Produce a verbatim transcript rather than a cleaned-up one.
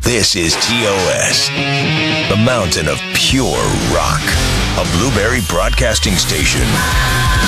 This is T O S, the mountain of pure rock, a Blueberry Broadcasting Station.